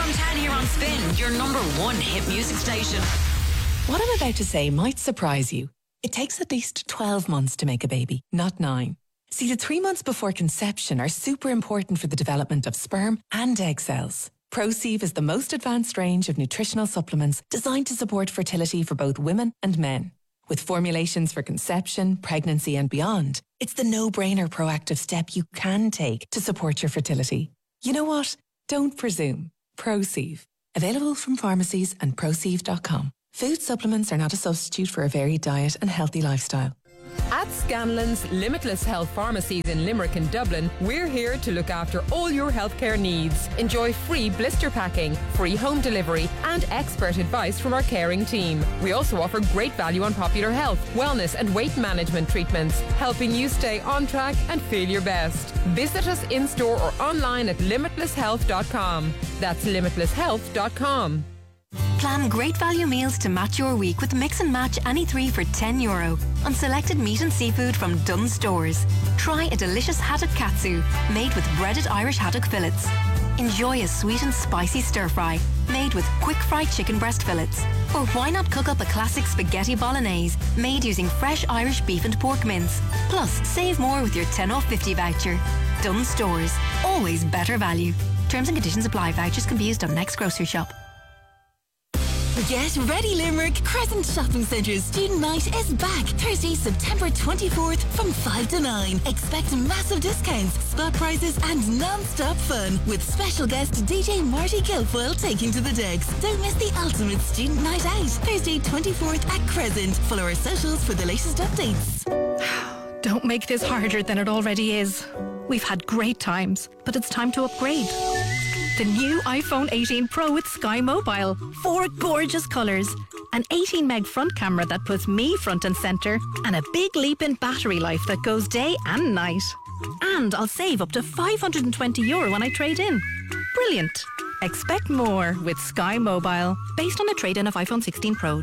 from 10 here on Spin, your number one hit music station. What I'm about to say might surprise you. It takes at least 12 months to make a baby, not 9. See, the 3 months before conception are super important for the development of sperm and egg cells. ProSieve is the most advanced range of nutritional supplements designed to support fertility for both women and men. With formulations for conception, pregnancy and beyond, it's the no-brainer proactive step you can take to support your fertility. You know what? Don't presume. ProSieve. Available from pharmacies and ProSieve.com. Food supplements are not a substitute for a varied diet and healthy lifestyle. At Scanlon's Limitless Health Pharmacies in Limerick and Dublin, we're here to look after all your healthcare needs. Enjoy free blister packing, free home delivery and expert advice from our caring team. We also offer great value on popular health, wellness and weight management treatments, helping you stay on track and feel your best. Visit us in-store or online at limitlesshealth.com. That's limitlesshealth.com. Plan great value meals to match your week with Mix and Match any 3 for €10 on selected meat and seafood from Dunnes Stores. Try a delicious haddock katsu made with breaded Irish haddock fillets. Enjoy a sweet and spicy stir fry made with quick fried chicken breast fillets. Or why not cook up a classic spaghetti bolognese made using fresh Irish beef and pork mince. Plus, save more with your 10 off 50 voucher. Dunnes Stores. Always better value. Terms and conditions apply. Vouchers can be used on next grocery shop. Get ready, Limerick! Crescent Shopping Centre's Student Night is back Thursday, September 24th from 5 to 9. Expect massive discounts, spot prices and non-stop fun with special guest DJ Marty Guilfoyle taking to the decks. Don't miss the ultimate student night out Thursday 24th at Crescent. Follow our socials for the latest updates. Don't make this harder than it already is. We've had great times, but it's time to upgrade. The new iPhone 18 Pro with Sky Mobile. 4 gorgeous colours. An 18 meg front camera that puts me front and centre. And a big leap in battery life that goes day and night. And I'll save up to €520 when I trade in. Brilliant. Expect more with Sky Mobile. Based on a trade-in of iPhone 16 Pro,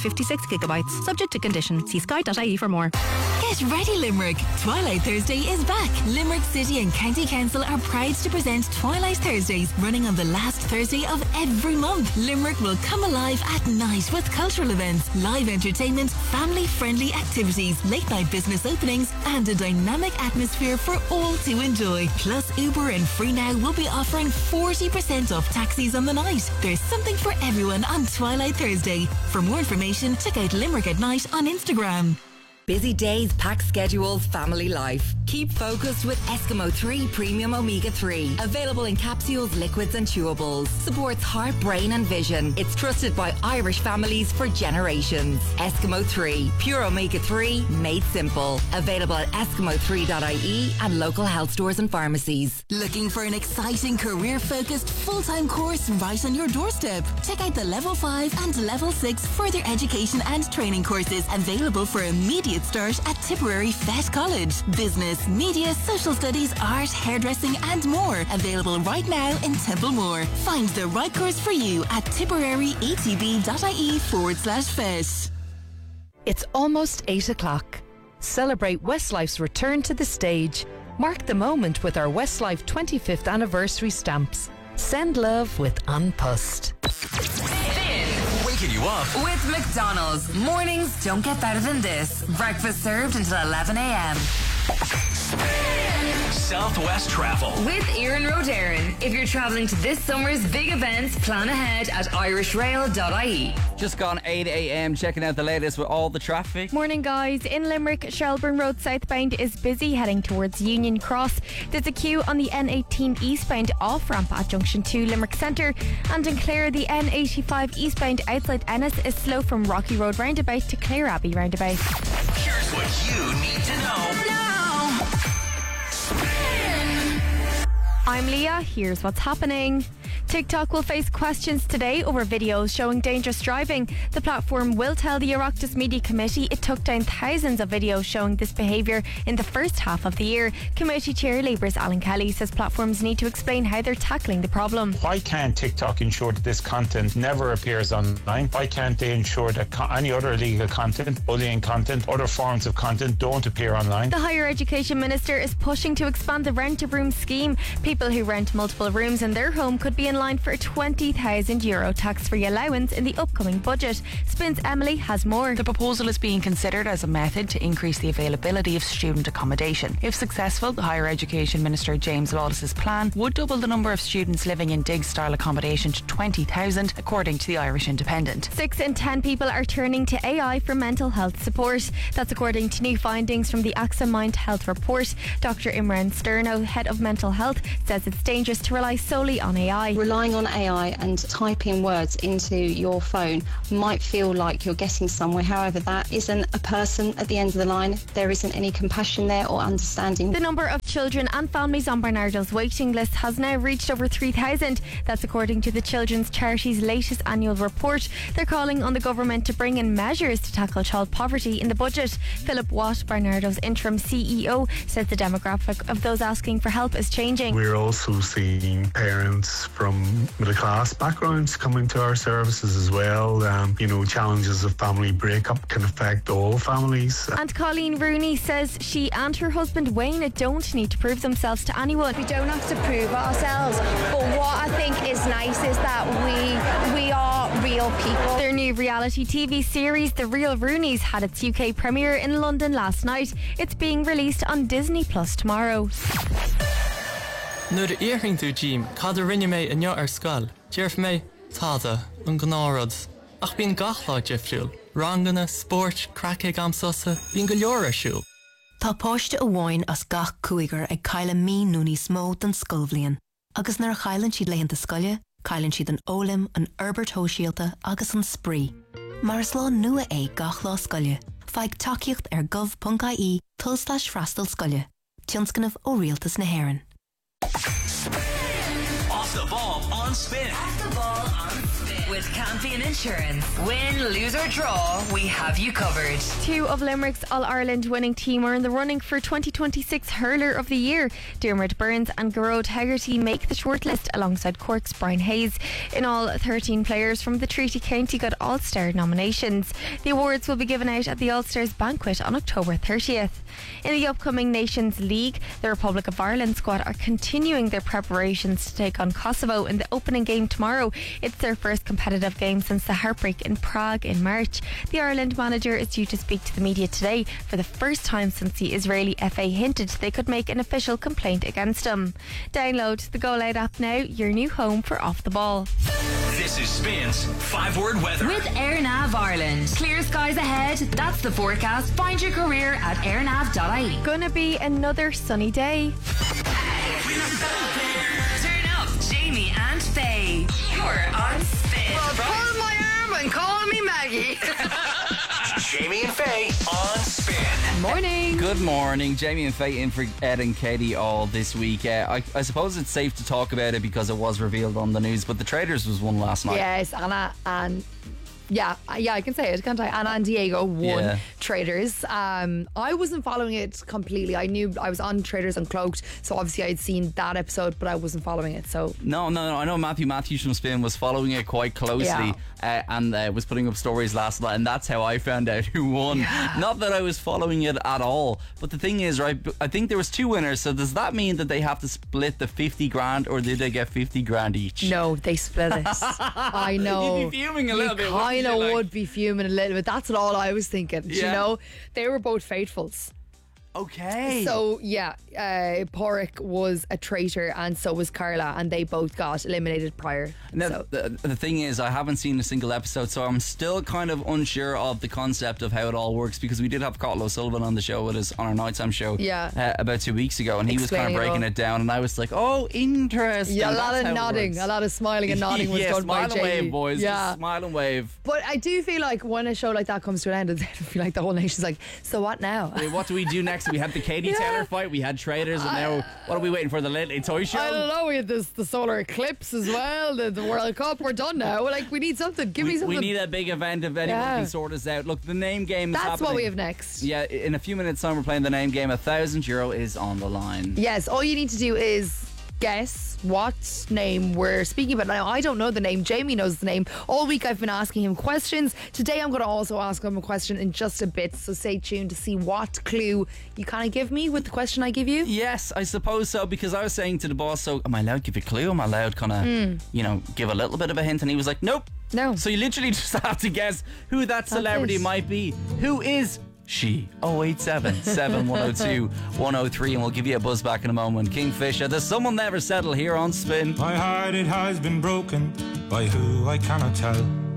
256GB. Subject to condition. See sky.ie for more. Get ready, Limerick! Twilight Thursday is back. Limerick City and County Council are proud to present Twilight Thursdays, running on the last Thursday of every month. Limerick will come alive at night with cultural events, live entertainment, family-friendly activities, late-night business openings, and a dynamic atmosphere for all to enjoy. Plus, Uber and FreeNow will be offering 40% off taxis on the night. There's something for everyone on Twilight Thursday. For more information, check out Limerick at Night on Instagram. Busy days, packed schedules, family life. Keep focused with Eskimo 3 Premium Omega 3. Available in capsules, liquids and chewables. Supports heart, brain and vision. It's trusted by Irish families for generations. Eskimo 3. Pure Omega 3 made simple. Available at eskimo3.ie and local health stores and pharmacies. Looking for an exciting career-focused full-time course right on your doorstep? Check out the Level 5 and Level 6 further education and training courses available for immediate start at Tipperary Vet College. Business, media, social studies, art, hairdressing and more. Available right now in Templemore. Find the right course for you at tipperaryetb.ie/vet. It's almost 8 o'clock. Celebrate Westlife's return to the stage. Mark the moment with our Westlife 25th anniversary stamps. Send love with An Post. Waking you up with McDonald's. Mornings don't get better than this. Breakfast served until 11 a.m. Southwest Travel with Ian Rodarin. If you're travelling to this summer's big events, plan ahead at irishrail.ie. Just gone 8 a.m. checking out the latest with all the traffic. Morning, guys. In Limerick, Shelburne Road southbound is busy heading towards Union Cross. There's a queue on the N18 eastbound off ramp at Junction 2 Limerick Centre, and in Clare the N85 eastbound outside Ennis is slow from Rocky Road roundabout to Clare Abbey roundabout. Here's what you need to know. I'm Leah, here's what's happening. TikTok will face questions today over videos showing dangerous driving. The platform will tell the Oireachtas Media Committee it took down thousands of videos showing this behaviour in the first half of the year. Committee Chair Labour's Alan Kelly says platforms need to explain how they're tackling the problem. Why can't TikTok ensure that this content never appears online? Why can't they ensure that any other illegal content, bullying content, other forms of content don't appear online? The Higher Education Minister is pushing to expand the rent-a-room scheme. People who rent multiple rooms in their home could be in line for a €20,000 tax-free allowance in the upcoming budget. Spin's Emily has more. The proposal is being considered as a method to increase the availability of student accommodation. If successful, the Higher Education Minister James Lawless's plan would double the number of students living in dig-style accommodation to 20,000, according to the Irish Independent. 6 in 10 people are turning to AI for mental health support. That's according to new findings from the AXA Mind Health report. Dr. Imran Sterno, head of mental health, says it's dangerous to rely solely on AI. Relying on AI and typing words into your phone might feel like you're getting somewhere. However, that isn't a person at the end of the line. There isn't any compassion there or understanding. The number of children and families on Barnardo's waiting list has now reached over 3,000. That's according to the Children's Charity's latest annual report. They're calling on the government to bring in measures to tackle child poverty in the budget. Philip Watt, Barnardo's interim CEO, says the demographic of those asking for help is changing. We're also seeing parents from middle class backgrounds coming to our services as well. Challenges of family breakup can affect all families. And Colleen Rooney says she and her husband Wayne don't need to prove themselves to anyone. We don't have to prove ourselves, but what I think is nice is that we are real people. Their new reality TV series, The Real Roonies, had its UK premiere in London last night. It's being released on Disney Plus tomorrow. Nuair a íorthing tú Jim, cad a rinne mé inniu ar scoil. Dearf mé táda an gnárad. Ach bíon gachláid defriúil. Rangana, sport, crackig am sosa, bíon go leor arsúil. Tá páiste a bháin as gach cúigar ag caile mí núní smó den scolbhlion. Agus nar a chailann siad leitheanta scoile, cailann siad an ólim, an Herbert Hóisialta agus an spree. Mar is lá nua é gach lá scoile. Feig takeíocht ar gov.ie /freastal scoile. Tionscanmh ó rialtas na Héireann. Off the ball on Spin. Off the ball on Spin. With Campion Insurance. Win, lose or draw, we have you covered. 2 of Limerick's All-Ireland winning team are in the running for 2026 Hurler of the Year. Dermot Burns and Gearóid Hegarty make the shortlist alongside Cork's Brian Hayes. In all, 13 players from the Treaty County got All-Star nominations. The awards will be given out at the All-Stars banquet on October 30th. In the upcoming Nations League, the Republic of Ireland squad are continuing their preparations to take on Kosovo in the opening game tomorrow. It's their first competitive game since the heartbreak in Prague in March. The Ireland manager is due to speak to the media today for the first time since the Israeli FA hinted they could make an official complaint against him. Download the Go Loud app now, your new home for Off the Ball. This is Spin's 5-word weather. With AirNav Ireland. Clear skies ahead. That's the forecast. Find your career at airnav.ie. Gonna be another sunny day. Turn up Jamie and Faye. You're on Spin. Well, pull my arm and call me Maggie. Jamie and Faye on Spin. Morning. Good morning. Jamie and Faye in for Ed and Katie all this week. I suppose it's safe to talk about it because it was revealed on the news, but the Traders was won last night. Yes, Anna and... Yeah, I can say it, can't I? Anna and Diego won Traders. I wasn't following it completely. I knew I was on Traders Uncloaked, so obviously I'd seen that episode, but I wasn't following it. So No. I know Matthew Matthews from Spin was following it quite closely and was putting up stories last night, and that's how I found out who won. Not that I was following it at all, but the thing is, right, I think there was 2 winners, so does that mean that they have to split the 50 grand, or did they get 50 grand each? No, they split it. I know. You'd be fuming a little bit. I would be fuming a little bit. That's all I was thinking. You know, they were both faithfuls. Okay. So Porrick was a traitor and so was Carla, and they both got eliminated prior. Now, the thing is, I haven't seen a single episode, so I'm still kind of unsure of the concept of how it all works, because we did have Cottle O'Sullivan on the show with us on our Nighttime show about 2 weeks ago, and he was kind of breaking it down, and I was like, oh, interesting. Yeah, a lot of nodding, a lot of smiling and nodding was done by Jamie. Smile and wave, boys. Just smile and wave. But I do feel like when a show like that comes to an end, I feel like the whole nation's like, so what now? What do we do next? We had the Katie Taylor fight, we had Traders, and now what are we waiting for? The Late Late Toy Show? I don't know. We had the solar eclipse as well, the World Cup. We're done now. Like, we need something. Give me something. We need a big event if anyone can sort us out. Look, the name game is happening. That's what we have next. Yeah, in a few minutes time we're playing the name game. €1,000 is on the line. Yes, all you need to do is guess what name we're speaking about. Now, I don't know the name. Jamie knows the name. All week I've been asking him questions. Today I'm going to also ask him a question in just a bit, so stay tuned to see what clue you kind of give me with the question I give you. Yes, I suppose so, because I was saying to the boss, so am I allowed to give a clue? Am I allowed kind of, give a little bit of a hint? And he was like, nope. No. So you literally just have to guess who that celebrity might be. Who is she? 087 7102 103, and we'll give you a buzz back in a moment. Kingfisher, Does Someone Never Settle here on Spin. My heart, it has been broken by who I cannot tell.